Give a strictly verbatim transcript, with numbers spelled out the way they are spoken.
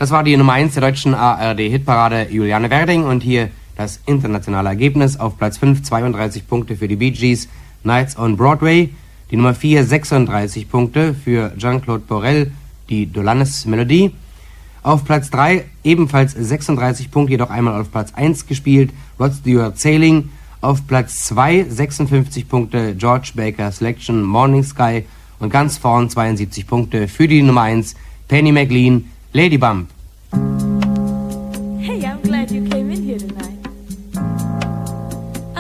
Das war die Nummer eins der deutschen A R D-Hitparade, Juliane Werding. Und hier das internationale Ergebnis. Auf Platz fünf zweiunddreißig Punkte für die Bee Gees, Nights on Broadway. Die Nummer vier sechsunddreißig Punkte für Jean-Claude Borel, die Dolanes Melodie. Auf Platz drei ebenfalls sechsunddreißig Punkte, jedoch einmal auf Platz eins gespielt, Rod Stewart Sailing. Auf Platz zwei sechsundfünfzig Punkte, George Baker Selection, Morning Sky. Und ganz vorn zweiundsiebzig Punkte für die Nummer eins, Penny McLean, Lady Bump.